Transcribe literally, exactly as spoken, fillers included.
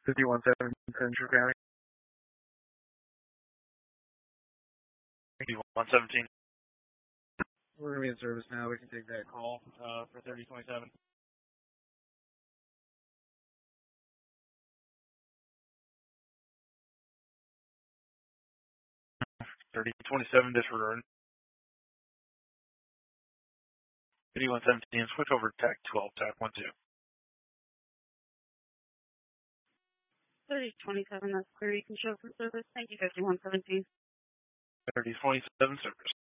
fifty-one seventeen Central County. fifty-one seventeen. We're going to be in service now. We can take that call uh, for thirty twenty-seven. thirty twenty-seven, disregard. fifty-one seventeen, switch over to T A C twelve, T A C one two. thirty twenty-seven, that's clear. You can show for service. Thank you, fifty-one seventeen. thirty twenty-seven, service.